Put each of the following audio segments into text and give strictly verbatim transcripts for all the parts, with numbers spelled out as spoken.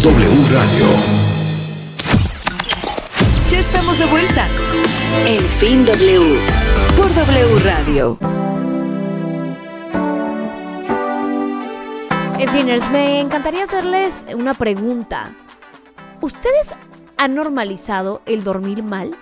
W Radio. Ya estamos de vuelta. El Fin W por W Radio. Finers, me encantaría hacerles una pregunta. ¿Ustedes han normalizado el dormir mal?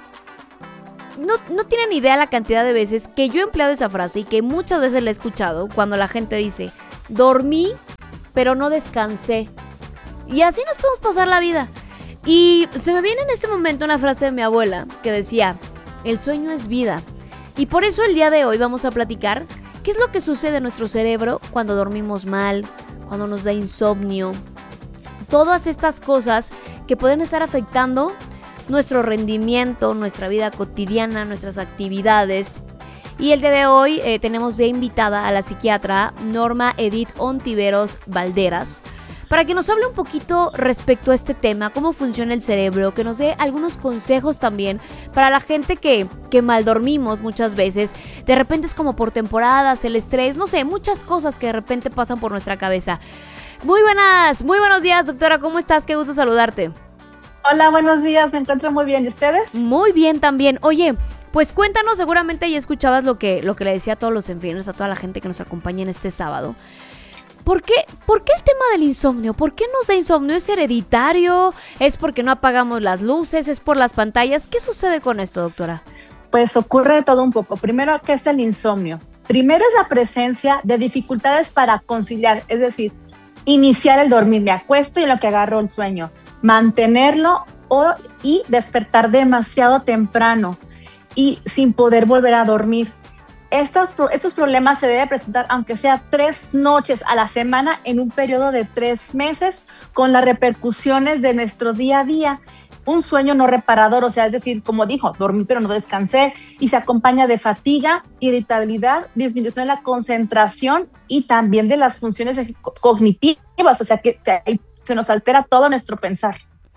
No, no tienen idea la cantidad de veces que yo he empleado esa frase y que muchas veces la he escuchado cuando la gente dice, dormí, pero no descansé. Y así nos podemos pasar la vida. Y se me viene en este momento una frase de mi abuela que decía, el sueño es vida. Y por eso el día de hoy vamos a platicar qué es lo que sucede en nuestro cerebro cuando dormimos mal, cuando nos da insomnio. Todas estas cosas que pueden estar afectando nuestro rendimiento, nuestra vida cotidiana, nuestras actividades. Y el día de hoy eh, tenemos de invitada a la psiquiatra Norma Edith Ontiveros Valderas para que nos hable un poquito respecto a este tema, cómo funciona el cerebro, que nos dé algunos consejos también para la gente que, que mal dormimos muchas veces. De repente es como por temporadas, el estrés, no sé, muchas cosas que de repente pasan por nuestra cabeza. Muy buenas, muy buenos días, doctora, ¿cómo estás? Qué gusto saludarte. Hola, buenos días, me encuentro muy bien, ¿y ustedes? Muy bien también. Oye, pues cuéntanos, seguramente ya escuchabas lo que, lo que le decía a todos los enfermos, a toda la gente que nos acompaña en este sábado. ¿Por qué, ¿Por qué el tema del insomnio? ¿Por qué nos da insomnio? ¿Es hereditario? ¿Es porque no apagamos las luces? ¿Es por las pantallas? ¿Qué sucede con esto, doctora? Pues ocurre de todo un poco. Primero, ¿qué es el insomnio? Primero es la presencia de dificultades para conciliar, es decir, iniciar el dormir. Me acuesto y en lo que agarro el sueño. Mantenerlo o, y despertar demasiado temprano y sin poder volver a dormir. Estos, estos problemas se deben presentar aunque sea tres noches a la semana en un periodo de tres meses con las repercusiones de nuestro día a día. Un sueño no reparador, o sea, es decir, como dijo, dormí pero no descansé, y se acompaña de fatiga, irritabilidad, disminución de la concentración y también de las funciones cognitivas, o sea, que, que se nos altera todo nuestro pensar.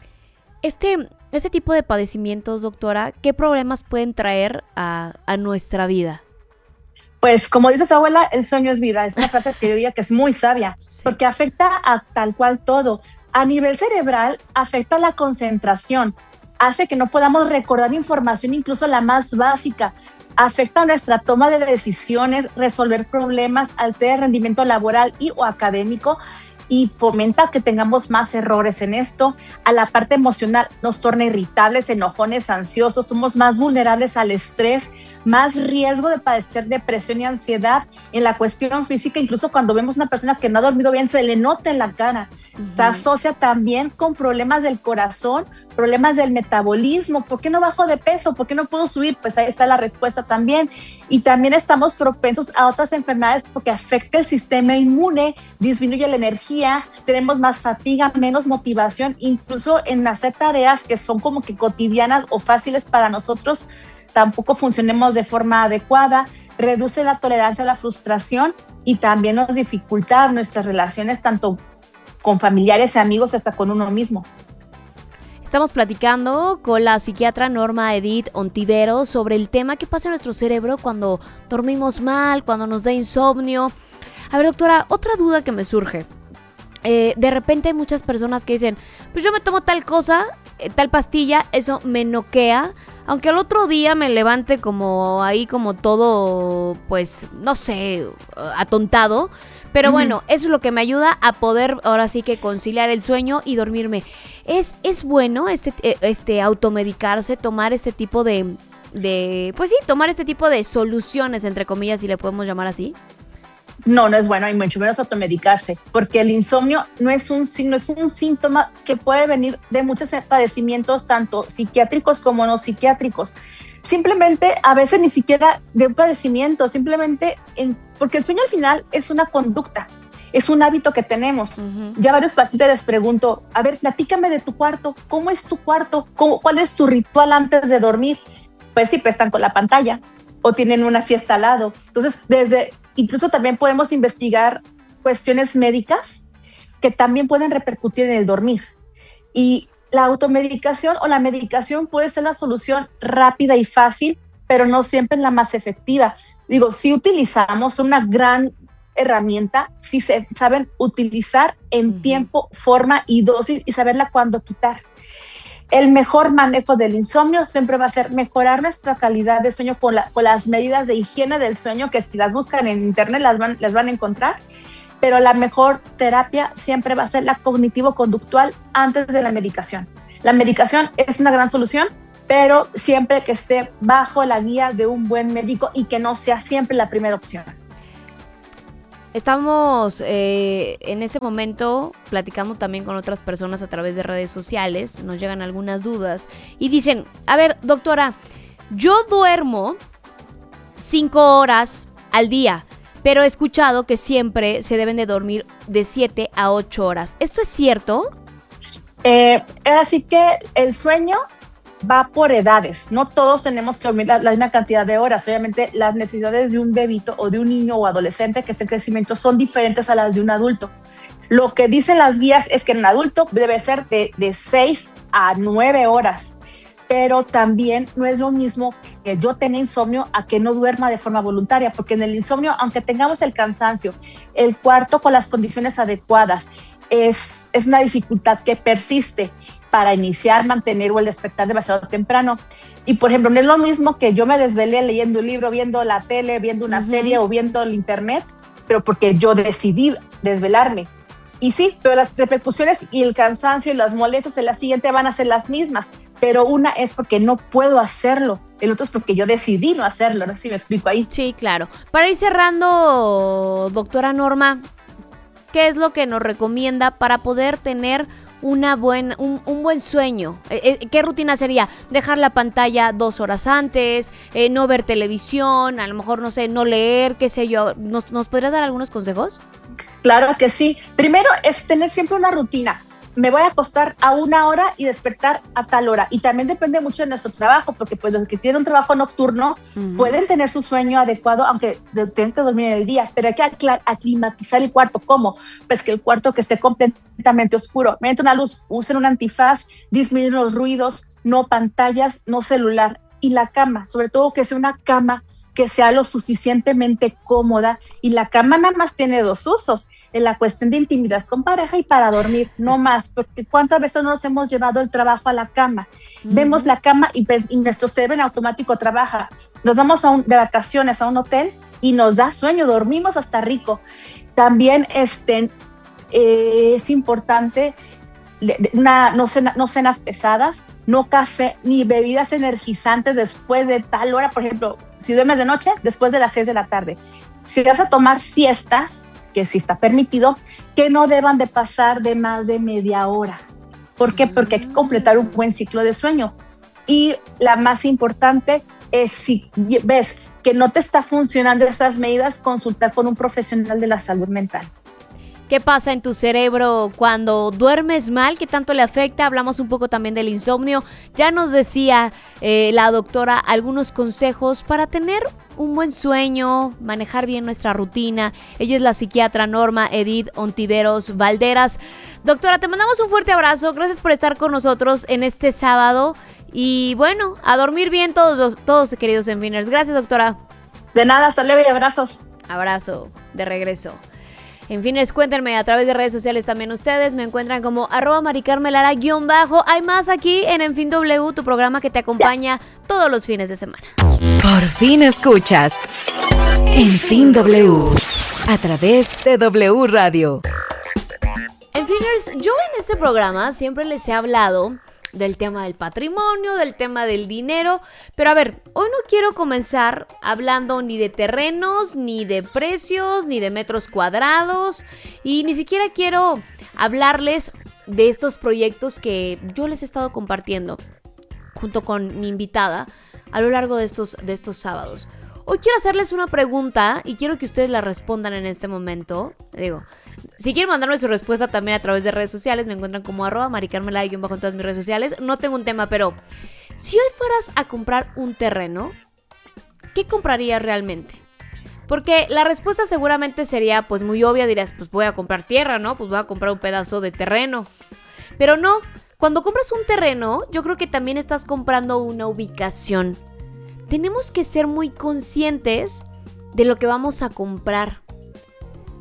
Este, este tipo de padecimientos, doctora, ¿qué problemas pueden traer a, a nuestra vida? Pues como dice su abuela, el sueño es vida. Es una frase que yo diría que es muy sabia, sí, porque afecta a tal cual todo. A nivel cerebral, afecta la concentración, hace que no podamos recordar información, incluso la más básica. Afecta nuestra toma de decisiones, resolver problemas, altera el rendimiento laboral y o académico y fomenta que tengamos más errores en esto. A la parte emocional nos torna irritables, enojones, ansiosos, somos más vulnerables al estrés, más riesgo de padecer depresión y ansiedad. En la cuestión física, incluso cuando vemos una persona que no ha dormido bien, se le nota en la cara. Uh-huh. Se asocia también con problemas del corazón, problemas del metabolismo. ¿Por qué no bajo de peso? ¿Por qué no puedo subir? Pues ahí está la respuesta también. Y también estamos propensos a otras enfermedades porque afecta el sistema inmune, disminuye la energía, tenemos más fatiga, menos motivación, incluso en hacer tareas que son como que cotidianas o fáciles para nosotros, tampoco funcionemos de forma adecuada, reduce la tolerancia a la frustración y también nos dificulta nuestras relaciones tanto con familiares y amigos hasta con uno mismo. Estamos platicando con la psiquiatra Norma Edith Ontiveros sobre el tema que pasa en nuestro cerebro cuando dormimos mal, cuando nos da insomnio. A ver, doctora, otra duda que me surge. Eh, de repente hay muchas personas que dicen, pues yo me tomo tal cosa, eh, tal pastilla, eso me noquea, aunque al otro día me levante como ahí como todo, pues, no sé, atontado. Pero uh-huh. bueno, eso es lo que me ayuda a poder ahora sí que conciliar el sueño y dormirme. ¿Es, es bueno este, este automedicarse, tomar este tipo de, de, pues sí, tomar este tipo de soluciones, entre comillas, si le podemos llamar así? No, no es bueno, y mucho menos automedicarse, porque el insomnio no es un signo, es un síntoma que puede venir de muchos padecimientos, tanto psiquiátricos como no psiquiátricos. Simplemente, a veces ni siquiera de un padecimiento, simplemente en, porque el sueño al final es una conducta, es un hábito que tenemos. Uh-huh. Ya varios pacientes les pregunto, a ver, platícame de tu cuarto, ¿cómo es tu cuarto? ¿Cómo, ¿Cuál es tu ritual antes de dormir? Pues sí, pues están con la pantalla o tienen una fiesta al lado. Entonces, desde... Incluso también podemos investigar cuestiones médicas que también pueden repercutir en el dormir. Y la automedicación o la medicación puede ser la solución rápida y fácil, pero no siempre es la más efectiva. Digo, sí utilizamos una gran herramienta si se saben utilizar en uh-huh. tiempo, forma y dosis y saberla cuándo quitar. El mejor manejo del insomnio siempre va a ser mejorar nuestra calidad de sueño con, la, con las medidas de higiene del sueño, que si las buscan en internet las van, las van a encontrar, pero la mejor terapia siempre va a ser la cognitivo-conductual antes de la medicación. La medicación es una gran solución, pero siempre que esté bajo la guía de un buen médico y que no sea siempre la primera opción. Estamos eh, en este momento platicando también con otras personas a través de redes sociales, nos llegan algunas dudas y dicen, a ver, doctora, yo duermo cinco horas al día, pero he escuchado que siempre se deben de dormir de siete a ocho horas. ¿Esto es cierto? Eh, así que el sueño va por edades. No todos tenemos que dormir la, la misma cantidad de horas. Obviamente las necesidades de un bebito o de un niño o adolescente que esté en crecimiento son diferentes a las de un adulto. Lo que dicen las guías es que en un adulto debe ser de, de seis a nueve horas. Pero también no es lo mismo que yo tenga insomnio a que no duerma de forma voluntaria, porque en el insomnio, aunque tengamos el cansancio, el cuarto con las condiciones adecuadas, es, es una dificultad que persiste para iniciar, mantener o el despertar demasiado temprano. Y, por ejemplo, no es lo mismo que yo me desvelé leyendo un libro, viendo la tele, viendo una uh-huh. serie o viendo el internet, pero porque yo decidí desvelarme. Y sí, pero las repercusiones y el cansancio y las molestias en la siguiente van a ser las mismas, pero una es porque no puedo hacerlo, el otro es porque yo decidí no hacerlo, no sé si me explico ahí. Sí, claro. Para ir cerrando, doctora Norma, ¿qué es lo que nos recomienda para poder tener una buen, un, un buen sueño? ¿Qué rutina sería? ¿Dejar la pantalla dos horas antes? Eh, ¿No ver televisión? A lo mejor, no sé, no leer, qué sé yo. ¿Nos, ¿nos podrías dar algunos consejos? Claro que sí. Primero es tener siempre una rutina. Me voy a acostar a una hora y despertar a tal hora. Y también depende mucho de nuestro trabajo, porque pues los que tienen un trabajo nocturno uh-huh. pueden tener su sueño adecuado, aunque tengan que dormir en el día, pero hay que aclimatizar el cuarto. ¿Cómo? Pues que el cuarto que esté completamente oscuro. Mediante una luz, usen un antifaz, disminuir los ruidos, no pantallas, no celular. Y la cama, sobre todo que sea una cama que sea lo suficientemente cómoda, y la cama nada más tiene dos usos, en la cuestión de intimidad con pareja y para dormir, no más, porque cuántas veces no nos hemos llevado el trabajo a la cama, uh-huh. vemos la cama y, y nuestro cerebro en automático trabaja, nos vamos a un, de vacaciones a un hotel y nos da sueño, dormimos hasta rico. También este, eh, es importante una, no, cena, no cenas pesadas, no café ni bebidas energizantes después de tal hora. Por ejemplo, si duermes de noche, después de las seis de la tarde. Si vas a tomar siestas, que sí está permitido, que no deban de pasar de más de media hora. ¿Por qué? Porque hay que completar un buen ciclo de sueño. Y la más importante es, si ves que no te está funcionando esas medidas, consultar con un profesional de la salud mental. ¿Qué pasa en tu cerebro cuando duermes mal? ¿Qué tanto le afecta? Hablamos un poco también del insomnio. Ya nos decía eh, la doctora algunos consejos para tener un buen sueño, manejar bien nuestra rutina. Ella es la psiquiatra Norma Edith Ontiveros Valderas. Doctora, te mandamos un fuerte abrazo. Gracias por estar con nosotros en este sábado. Y bueno, a dormir bien todos los todos queridos Enfiners. Gracias, doctora. De nada, hasta luego y abrazos. Abrazo, de regreso. En fin, cuéntenme a través de redes sociales también ustedes. Me encuentran como arroba maricarmelara guión bajo. Hay más aquí en En Fin W, tu programa que te acompaña todos los fines de semana. Por fin escuchas En Fin W a través de W Radio. En Finers, yo en este programa siempre les he hablado del tema del patrimonio, del tema del dinero, pero a ver, hoy no quiero comenzar hablando ni de terrenos, ni de precios, ni de metros cuadrados, y ni siquiera quiero hablarles de estos proyectos que yo les he estado compartiendo junto con mi invitada a lo largo de estos, de estos sábados. Hoy quiero hacerles una pregunta y quiero que ustedes la respondan en este momento. Digo, si quieren mandarme su respuesta también a través de redes sociales, me encuentran como arroba maricarmela guión bajo en todas mis redes sociales. No tengo un tema, pero si hoy fueras a comprar un terreno, ¿qué comprarías realmente? Porque la respuesta seguramente sería pues muy obvia, dirías, pues voy a comprar tierra, ¿no? Pues voy a comprar un pedazo de terreno. Pero no, cuando compras un terreno, yo creo que también estás comprando una ubicación. Tenemos que ser muy conscientes de lo que vamos a comprar.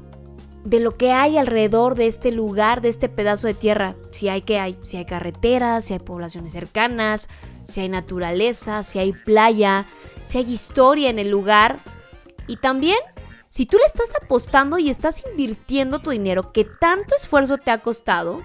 de lo que hay alrededor de este lugar, de este pedazo de tierra. Si hay que hay, si hay carreteras, si hay poblaciones cercanas, si hay naturaleza, si hay playa, si hay historia en el lugar. Y también, si tú le estás apostando y estás invirtiendo tu dinero que tanto esfuerzo te ha costado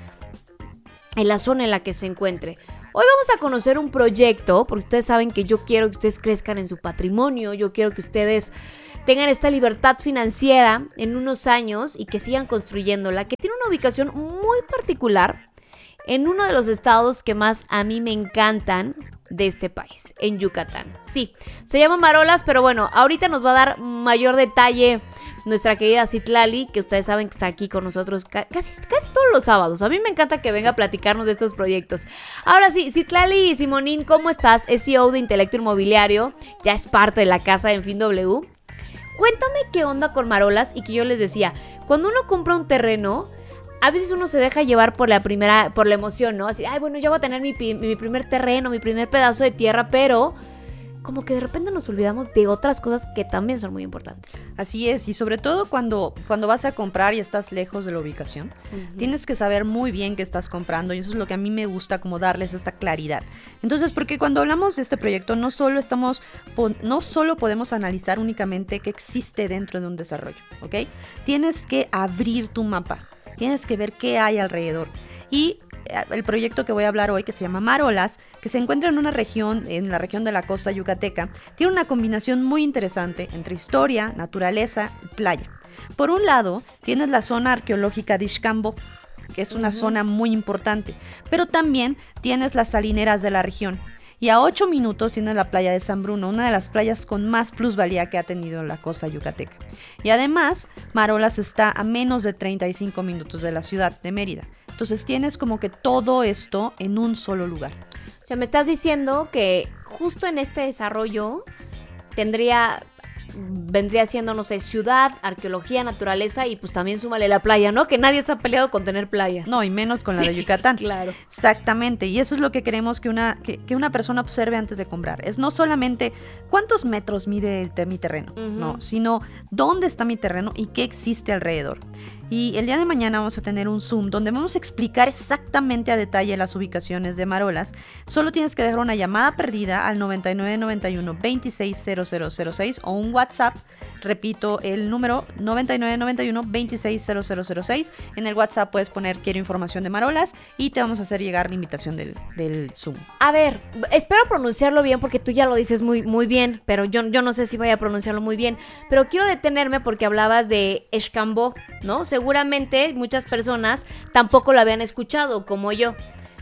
en la zona en la que se encuentre. Hoy vamos a conocer un proyecto, porque ustedes saben que yo quiero que ustedes crezcan en su patrimonio, yo quiero que ustedes tengan esta libertad financiera en unos años y que sigan construyéndola, que tiene una ubicación muy particular en uno de los estados que más a mí me encantan de este país, en Yucatán. Sí, se llama Marolas, pero bueno, ahorita nos va a dar mayor detalle nuestra querida Citlali, que ustedes saben que está aquí con nosotros casi, casi todos los sábados. A mí me encanta que venga a platicarnos de estos proyectos. Ahora sí, Citlali y Simonín, ¿cómo estás? Es C E O de Intelecto Inmobiliario, ya es parte de la casa de En Fin W. Cuéntame qué onda con Marolas y que yo les decía, cuando uno compra un terreno, a veces uno se deja llevar por la primera, por la emoción, ¿no? Así, ay, bueno, yo voy a tener mi, mi primer terreno, mi primer pedazo de tierra, pero como que de repente nos olvidamos de otras cosas que también son muy importantes. Así es, y sobre todo cuando, cuando vas a comprar y estás lejos de la ubicación, uh-huh. tienes que saber muy bien qué estás comprando, y eso es lo que a mí me gusta, como darles esta claridad. Entonces, porque cuando hablamos de este proyecto, no solo estamos, no solo podemos analizar únicamente qué existe dentro de un desarrollo, ¿ok? Tienes que abrir tu mapa. Tienes que ver qué hay alrededor. Y el proyecto que voy a hablar hoy, que se llama Marolas, que se encuentra en una región, en la región de la costa yucateca, tiene una combinación muy interesante entre historia, naturaleza y playa. Por un lado, tienes la zona arqueológica de Ixcambó, que es una uh-huh. zona muy importante, pero también tienes las salineras de la región. Y a ocho minutos tienes la playa de San Bruno, una de las playas con más plusvalía que ha tenido la costa yucateca. Y además, Marolas está a menos de treinta y cinco minutos de la ciudad de Mérida. Entonces tienes como que todo esto en un solo lugar. O sea, me estás diciendo que justo en este desarrollo tendría... vendría siendo, no sé, ciudad, arqueología, naturaleza y pues también súmale la playa, ¿no? Que nadie está peleado con tener playa. No, y menos con la sí, de Yucatán. Claro. Exactamente, y eso es lo que queremos que una, que, que una persona observe antes de comprar. Es no solamente cuántos metros mide el, mi terreno, uh-huh. no, sino dónde está mi terreno y qué existe alrededor. Y el día de mañana vamos a tener un Zoom donde vamos a explicar exactamente a detalle las ubicaciones de Marolas. Solo tienes que dejar una llamada perdida al noventa y nueve noventa y uno veintiséis cero cero cero seis o un WhatsApp. Repito, el número noventa y nueve noventa y uno veintiséis cero cero cero seis. En el WhatsApp puedes poner quiero información de Marolas y te vamos a hacer llegar la invitación del, del Zoom. A ver, espero pronunciarlo bien porque tú ya lo dices muy, muy bien, pero yo, yo no sé si voy a pronunciarlo muy bien. Pero quiero detenerme porque hablabas de Ixcambó, ¿no? Seguramente muchas personas tampoco lo habían escuchado, como yo.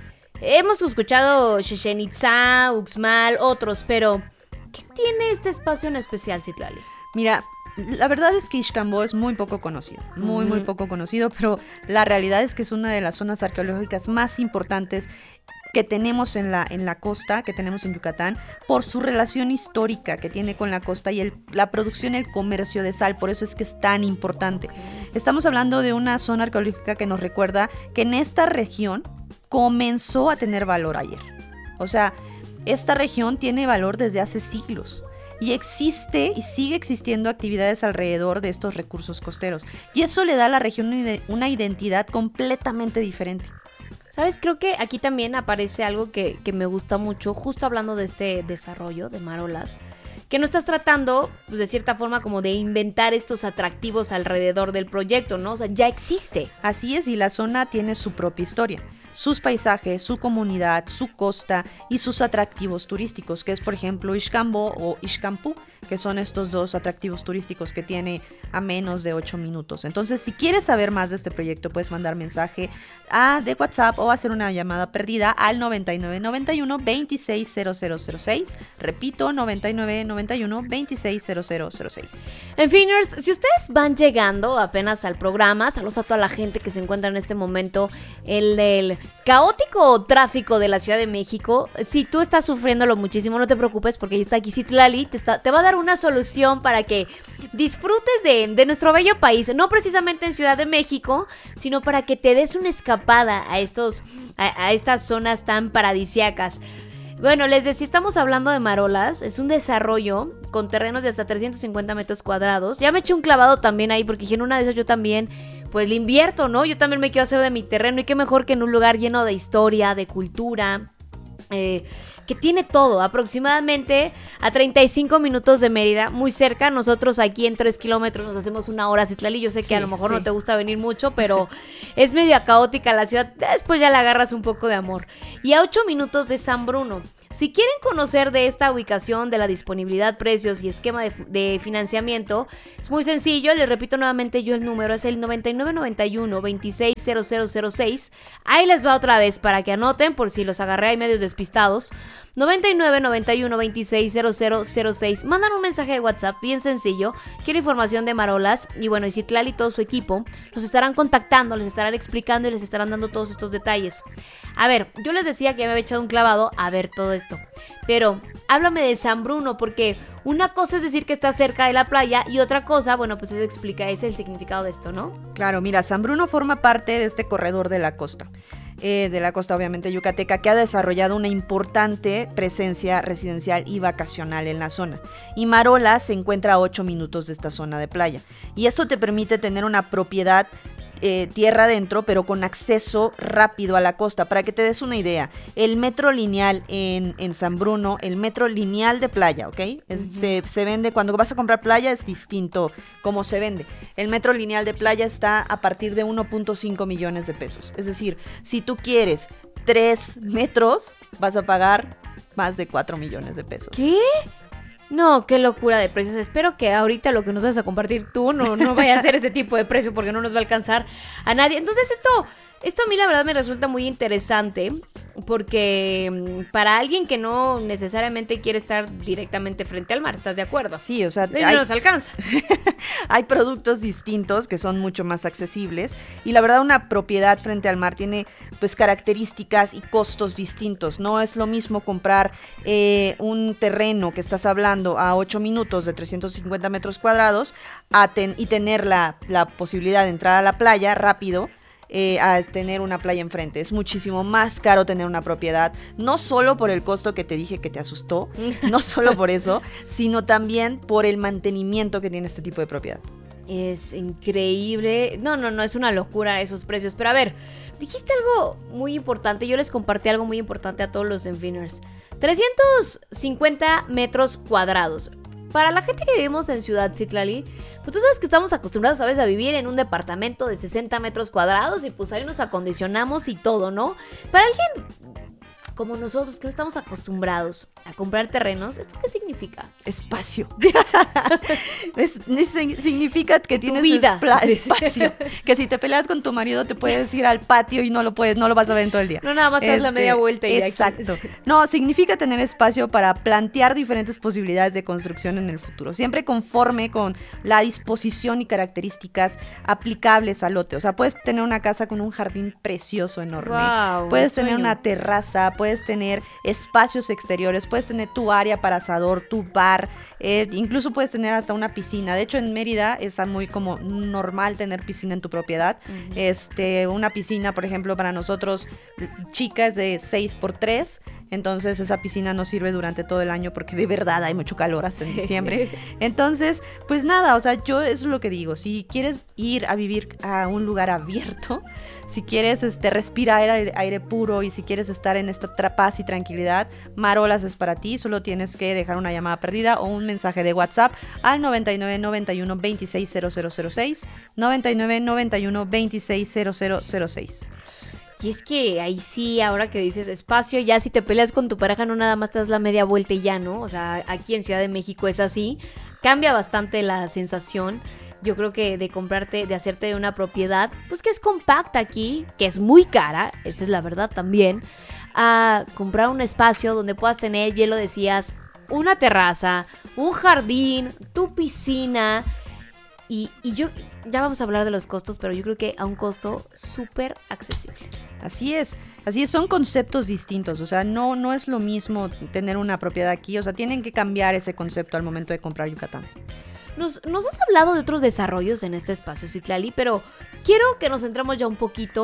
Hemos escuchado Chichén Itzá, Uxmal, otros, pero ¿qué tiene este espacio en especial, Citlali? Mira, la verdad es que Ixcambó es muy poco conocido, muy, muy poco conocido, pero la realidad es que es una de las zonas arqueológicas más importantes que tenemos en la, en la costa, que tenemos en Yucatán, por su relación histórica que tiene con la costa y el, la producción y el comercio de sal, por eso es que es tan importante. Estamos hablando de una zona arqueológica que nos recuerda que en esta región comenzó a tener valor ayer. O sea, esta región tiene valor desde hace siglos. Y existe y sigue existiendo actividades alrededor de estos recursos costeros. Y eso le da a la región una identidad completamente diferente. ¿Sabes? Creo que aquí también aparece algo que, que me gusta mucho, justo hablando de este desarrollo de Marolas, que no estás tratando, pues, de cierta forma, como de inventar estos atractivos alrededor del proyecto, ¿no? O sea, ya existe. Así es, y la zona tiene su propia historia. Sus paisajes, su comunidad, su costa y sus atractivos turísticos, que es por ejemplo Ixcambó o Ixcampú, que son estos dos atractivos turísticos que tiene a menos de ocho minutos. Entonces, si quieres saber más de este proyecto, puedes mandar mensaje a, de WhatsApp o hacer una llamada perdida al noventa y nueve noventa y uno veintiséis cero cero cero seis. Repito, noventa y nueve noventa y uno veintiséis cero cero cero seis. En fin, nerds, si ustedes van llegando apenas al programa, saludos a toda la gente que se encuentra en este momento en el caótico tráfico de la Ciudad de México. Si tú estás sufriéndolo muchísimo, no te preocupes porque ahí está aquí Citlali, te, está, te va a dar una solución para que disfrutes de, de nuestro bello país, no precisamente en Ciudad de México, sino para que te des una escapada a, estos, a, a estas zonas tan paradisíacas. Bueno, les decía, estamos hablando de Marolas. Es un desarrollo con terrenos de hasta trescientos cincuenta metros cuadrados. Ya me eché un clavado también ahí porque dije, en una de esas yo también, pues le invierto, ¿no? Yo también me quiero hacer de mi terreno y qué mejor que en un lugar lleno de historia, de cultura, eh, que tiene todo, aproximadamente a treinta y cinco minutos de Mérida, muy cerca. Nosotros aquí en tres kilómetros nos hacemos una hora a Citlali. Yo sé que sí, a lo mejor sí. no te gusta venir mucho, pero es medio caótica la ciudad. Después ya le agarras un poco de amor. Y a ocho minutos de San Bruno. Si quieren conocer de esta ubicación, de la disponibilidad, precios y esquema de, de financiamiento, es muy sencillo. Les repito nuevamente yo el número, es el noventa y nueve noventa y uno veintiséis cero cero cero seis. Ahí les va otra vez para que anoten por si los agarré ahí medios despistados. noventa y nueve noventa y uno veintiséis cero cero cero seis. Mandan un mensaje de WhatsApp, bien sencillo. Quiero información de Marolas. Y bueno, y Citlali y todo su equipo los estarán contactando, les estarán explicando y les estarán dando todos estos detalles. A ver, yo les decía que me había echado un clavado a ver todo esto. Pero háblame de San Bruno, porque una cosa es decir que está cerca de la playa y otra cosa, bueno, pues es explica, es el significado de esto, ¿no? Claro, mira, San Bruno forma parte de este corredor de la costa. Eh, de la costa obviamente yucateca, que ha desarrollado una importante presencia residencial y vacacional en la zona. Y Marolas se encuentra a ocho minutos de esta zona de playa. Y esto te permite tener una propiedad Eh, tierra adentro, pero con acceso rápido a la costa. Para que te des una idea, el metro lineal en, en San Bruno, el metro lineal de playa, ¿ok? Es, uh-huh. se, se vende, cuando vas a comprar playa es distinto cómo se vende. El metro lineal de playa está a partir de uno punto cinco millones de pesos. Es decir, si tú quieres tres metros, vas a pagar más de cuatro millones de pesos. ¿Qué? No, qué locura de precios. Espero que ahorita lo que nos vas a compartir tú no, no vaya a ser ese tipo de precio porque no nos va a alcanzar a nadie. Entonces esto, esto a mí la verdad me resulta muy interesante porque para alguien que no necesariamente quiere estar directamente frente al mar, ¿estás de acuerdo? Sí, o sea, no hay, nos alcanza. Hay productos distintos que son mucho más accesibles y la verdad una propiedad frente al mar tiene pues características y costos distintos. No es lo mismo comprar eh, un terreno que estás hablando a ocho minutos de trescientos cincuenta metros cuadrados a ten- y tener la, la posibilidad de entrar a la playa rápido. Eh, a tener una playa enfrente. Es muchísimo más caro tener una propiedad, no solo por el costo que te dije que te asustó, no solo por eso, sino también por el mantenimiento que tiene este tipo de propiedad. Es increíble. No, no, no, es una locura esos precios. Pero a ver, dijiste algo muy importante. Yo les compartí algo muy importante a todos los Enfiners. trescientos cincuenta metros cuadrados. Para la gente que vivimos en Ciudad Citlali, pues tú sabes que estamos acostumbrados a veces a vivir en un departamento de sesenta metros cuadrados y pues ahí nos acondicionamos y todo, ¿no? Para alguien como nosotros que no estamos acostumbrados a comprar terrenos, ¿esto qué significa? Espacio. es, es, significa que tienes vida. Espla- sí, espacio. Sí. Que si te peleas con tu marido te puedes ir al patio y no lo puedes, no lo vas a ver en todo el día. No, nada más te das este, la media vuelta y exacto. Aquí. No, significa tener espacio para plantear diferentes posibilidades de construcción en el futuro, siempre conforme con la disposición y características aplicables al lote. O sea, puedes tener una casa con un jardín precioso, enorme. Wow, puedes tener una terraza, puedes Puedes tener espacios exteriores, puedes tener tu área para asador, tu bar, eh, incluso puedes tener hasta una piscina. De hecho, en Mérida es muy como normal tener piscina en tu propiedad. Uh-huh. Este, una piscina, por ejemplo, para nosotros, chica, es de seis por tres. Entonces esa piscina nos sirve durante todo el año porque de verdad hay mucho calor hasta en diciembre. Entonces, pues nada, o sea, yo eso es lo que digo. Si quieres ir a vivir a un lugar abierto, si quieres este, respirar aire, aire puro y si quieres estar en esta paz y tranquilidad, Marolas es para ti. Solo tienes que dejar una llamada perdida o un mensaje de WhatsApp al noventa y nueve noventa y uno veintiséis cero cero cero seis, noventa y nueve noventa y uno veintiséis cero cero cero seis. Y es que ahí sí, ahora que dices espacio, ya si te peleas con tu pareja no nada más te das la media vuelta y ya, ¿no? O sea, aquí en Ciudad de México es así. Cambia bastante la sensación, yo creo que de comprarte, de hacerte de una propiedad, pues que es compacta aquí, que es muy cara, esa es la verdad también, a comprar un espacio donde puedas tener, bien lo decías, una terraza, un jardín, tu piscina. Y, y yo, ya vamos a hablar de los costos, pero yo creo que a un costo súper accesible. Así es, así es, son conceptos distintos, o sea, no, no es lo mismo tener una propiedad aquí, o sea, tienen que cambiar ese concepto al momento de comprar Yucatán. Nos, nos has hablado de otros desarrollos en este espacio, Citlali, pero quiero que nos centremos ya un poquito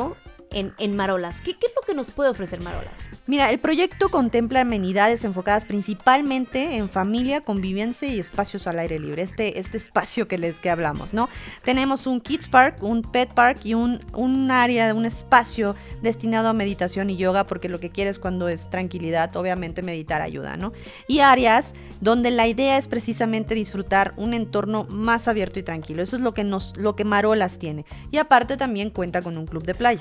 en, en Marolas. ¿Qué, ¿Qué es lo que nos puede ofrecer Marolas? Mira, el proyecto contempla amenidades enfocadas principalmente en familia, convivencia y espacios al aire libre. Este, este espacio que les que hablamos, ¿no? Tenemos un Kids Park, un Pet Park y un, un área, un espacio destinado a meditación y yoga, porque lo que quieres cuando es tranquilidad, obviamente meditar ayuda, ¿no? Y áreas donde la idea es precisamente disfrutar un entorno más abierto y tranquilo. Eso es lo que nos, lo que Marolas tiene. Y aparte también cuenta con un club de playa.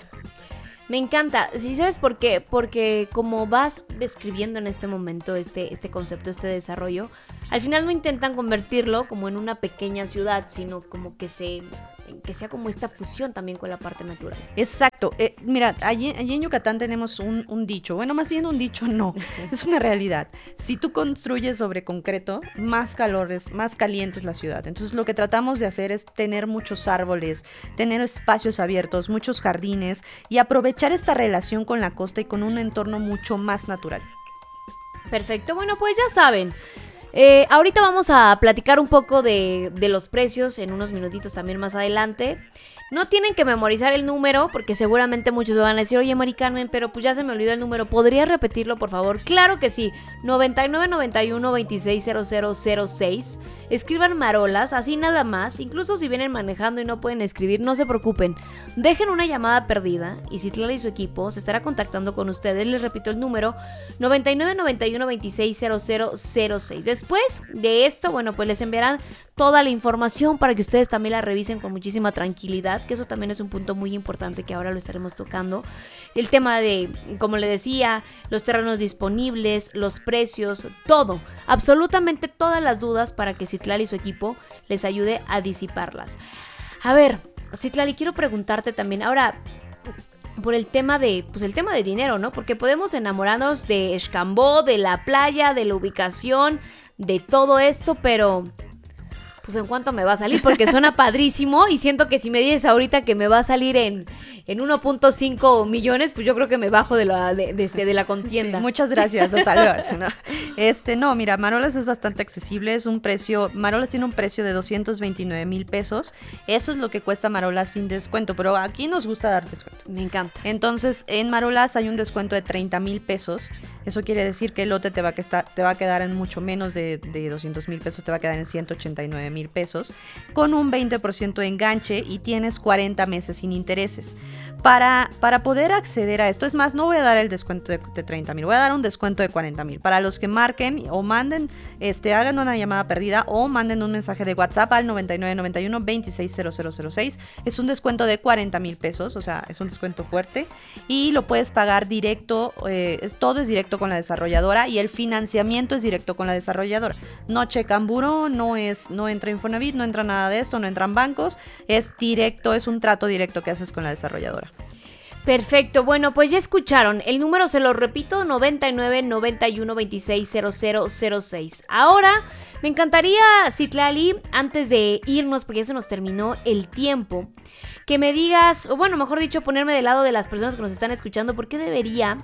Me encanta. ¿Sí sabes por qué? Porque como vas describiendo en este momento este, este concepto, este desarrollo, al final no intentan convertirlo como en una pequeña ciudad, sino como que se... que sea como esta fusión también con la parte natural. Exacto. Eh, mira, allí, allí en Yucatán tenemos un, un dicho, bueno, más bien un dicho no, es una realidad. Si tú construyes sobre concreto, más calor es, más caliente es la ciudad. Entonces lo que tratamos de hacer es tener muchos árboles, tener espacios abiertos, muchos jardines y aprovechar esta relación con la costa y con un entorno mucho más natural. Perfecto, bueno, pues ya saben. Eh, ahorita vamos a platicar un poco de, de los precios en unos minutitos también más adelante. No tienen que memorizar el número porque seguramente muchos me van a decir, oye, Mari Carmen, pero pues ya se me olvidó el número. ¿Podrías repetirlo, por favor? Claro que sí. noventa y nueve noventa y uno veintiséis cero cero cero seis. Escriban Marolas, así nada más. Incluso si vienen manejando y no pueden escribir, no se preocupen. Dejen una llamada perdida y Citlali y su equipo se estará contactando con ustedes. Les repito el número, noventa y nueve noventa y uno veintiséis cero cero cero seis. Después de esto, bueno, pues les enviarán toda la información para que ustedes también la revisen con muchísima tranquilidad, que eso también es un punto muy importante que ahora lo estaremos tocando. El tema de, como le decía, los terrenos disponibles, los precios, todo, absolutamente todas las dudas para que Citlali y su equipo les ayude a disiparlas. A ver, Citlali, quiero preguntarte también, ahora, por el tema de, pues el tema de dinero, ¿no? Porque podemos enamorarnos de Xcambó, de la playa, de la ubicación, de todo esto, pero... pues en cuánto me va a salir, porque suena padrísimo y siento que si me dices ahorita que me va a salir en, en uno punto cinco millones, pues yo creo que me bajo de la, de, de, de la contienda. Sí, muchas gracias, hasta luego. ¿No? Este, no, mira, Marolas es bastante accesible, es un precio, Marolas tiene un precio de doscientos veintinueve mil pesos, eso es lo que cuesta Marolas sin descuento, pero aquí nos gusta dar descuento. Me encanta. Entonces, en Marolas hay un descuento de treinta mil pesos, eso quiere decir que el lote te va a, que está, te va a quedar en mucho menos de, de doscientos mil pesos, te va a quedar en ciento ochenta y nueve mil pesos, con un veinte por ciento de enganche y tienes cuarenta meses sin intereses. Para, para poder acceder a esto, es más, no voy a dar el descuento de, de treinta mil, voy a dar un descuento de cuarenta mil. Para los que marquen o manden, este, hagan una llamada perdida o manden un mensaje de WhatsApp al noventa y nueve noventa y uno veintiséis cero cero cero seis. Es un descuento de cuarenta mil pesos, o sea, es un descuento fuerte y lo puedes pagar directo, eh, es, todo es directo con la desarrolladora y el financiamiento es directo con la desarrolladora. No checan buró, no, es, no entra Infonavit, no entra nada de esto, no entran bancos, es directo, es un trato directo que haces con la desarrolladora. Perfecto, bueno, pues ya escucharon, el número se lo repito, noventa y nueve noventa y uno veintiséis cero cero cero seis. Ahora, me encantaría, Citlali, antes de irnos, porque ya se nos terminó el tiempo, que me digas, o bueno, mejor dicho, ponerme del lado de las personas que nos están escuchando, ¿por qué debería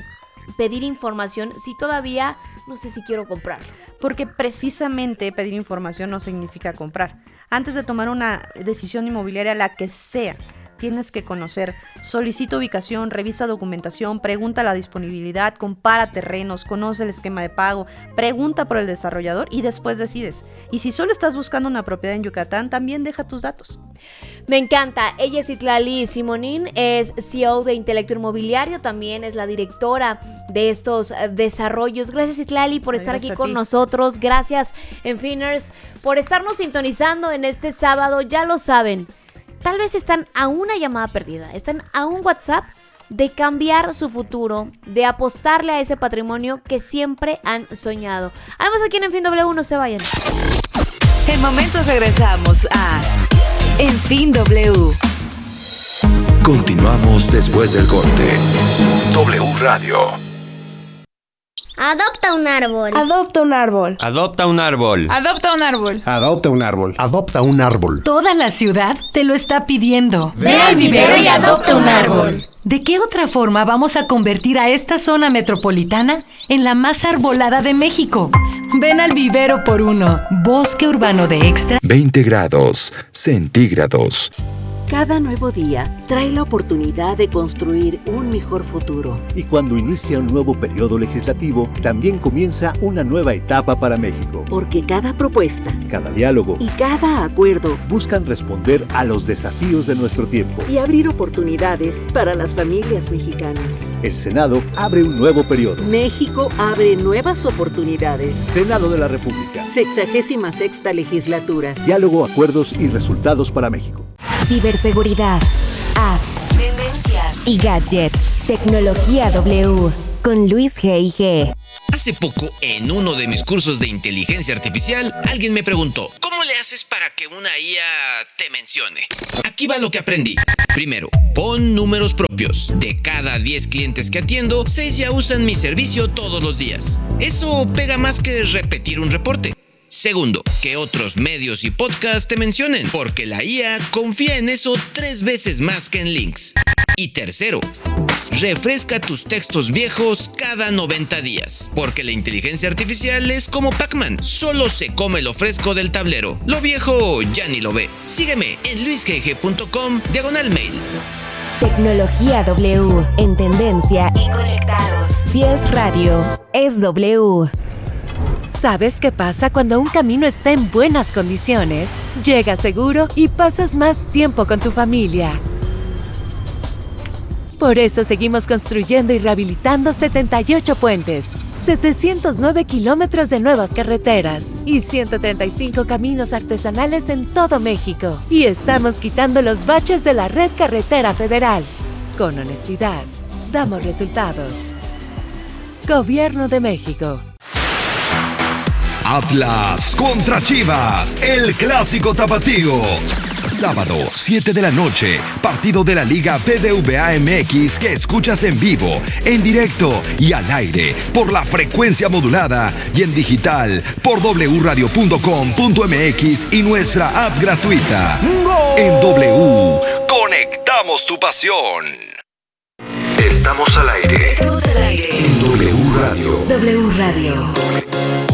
pedir información si todavía no sé si quiero comprar? Porque precisamente pedir información no significa comprar. Antes de tomar una decisión inmobiliaria, la que sea, tienes que conocer, solicita ubicación, revisa documentación, pregunta la disponibilidad, compara terrenos, conoce el esquema de pago, pregunta por el desarrollador y después decides. Y si solo estás buscando una propiedad en Yucatán, también deja tus datos. Me encanta. Ella es Citlali Simonín, es C E O de Intelecto Inmobiliario, también es la directora de estos desarrollos. Gracias, Citlali, por estar Gracias aquí con nosotros. Gracias, Enfiners, por estarnos sintonizando en este sábado. Ya lo saben, tal vez están a una llamada perdida, están a un WhatsApp de cambiar su futuro, de apostarle a ese patrimonio que siempre han soñado. Además, aquí en Fin W, no se vayan. En momentos regresamos a En Fin W. Continuamos después del corte. W Radio. Adopta un árbol. Adopta un árbol. Adopta un árbol. Adopta un árbol. Adopta un árbol. Adopta un árbol. Toda la ciudad te lo está pidiendo. Ve al vivero y adopta un árbol. ¿De qué otra forma vamos a convertir a esta zona metropolitana en la más arbolada de México? Ven al vivero por uno. Bosque urbano de Extra. veinte grados centígrados. Cada nuevo día trae la oportunidad de construir un mejor futuro. Y cuando inicia un nuevo periodo legislativo, también comienza una nueva etapa para México. Porque cada propuesta, cada diálogo y cada acuerdo buscan responder a los desafíos de nuestro tiempo y abrir oportunidades para las familias mexicanas. El Senado abre un nuevo periodo. México abre nuevas oportunidades. Senado de la República. Sexagésima sexta legislatura. Diálogo, acuerdos y resultados para México. Ciberseguridad, apps, tendencias y gadgets. Tecnología W con Luis G I G. Hace poco, en uno de mis cursos de inteligencia artificial, alguien me preguntó, ¿cómo le haces para que una I A te mencione? Aquí va lo que aprendí. Primero, pon números propios. De cada diez clientes que atiendo, seis ya usan mi servicio todos los días. Eso pega más que repetir un reporte. Segundo, que otros medios y podcasts te mencionen, porque la I A confía en eso tres veces más que en links. Y tercero, refresca tus textos viejos cada noventa días, porque la inteligencia artificial es como Pac-Man, solo se come lo fresco del tablero. Lo viejo ya ni lo ve. Sígueme en luisgg.com diagonal mail. Tecnología W, en tendencia y conectados. Si es radio, es W. ¿Sabes qué pasa cuando un camino está en buenas condiciones? Llegas seguro y pasas más tiempo con tu familia. Por eso seguimos construyendo y rehabilitando setenta y ocho puentes, setecientos nueve kilómetros de nuevas carreteras y ciento treinta y cinco caminos artesanales en todo México. Y estamos quitando los baches de la red carretera federal. Con honestidad, damos resultados. Gobierno de México. Atlas contra Chivas, el clásico tapatío. Sábado, siete de la noche, partido de la Liga B B V A M X que escuchas en vivo, en directo y al aire por la frecuencia modulada y en digital por doble u radio punto com punto m x y nuestra app gratuita. ¡Gol! En W, conectamos tu pasión. Estamos al aire. Estamos al aire. En W Radio. W Radio.